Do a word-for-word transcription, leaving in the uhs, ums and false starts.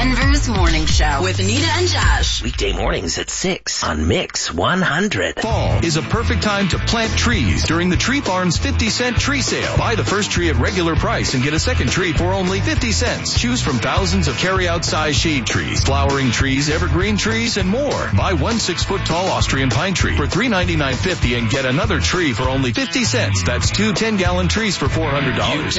Denver's Morning Show with Anita and Josh. Weekday mornings at six on Mix one hundred. Fall is a perfect time to plant trees during the Tree Farm's fifty cent tree sale. Buy the first tree at regular price and get a second tree for only fifty cents. Choose from thousands of carry-out size shade trees, flowering trees, evergreen trees, and more. Buy one six-foot tall Austrian pine tree for three ninety-nine fifty and get another tree for only fifty cents. That's two ten-gallon trees for four hundred dollars.